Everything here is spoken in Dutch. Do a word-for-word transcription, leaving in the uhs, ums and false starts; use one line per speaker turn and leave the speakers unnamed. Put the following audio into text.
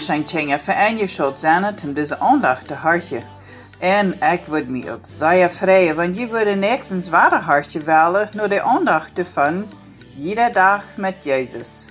zijn dingen vereenigd zijn om deze aandacht te houden. En ik word me ook zeer vrij, want je wordt niks een zware hartje willen door de aandacht te van iedere dag met Jezus.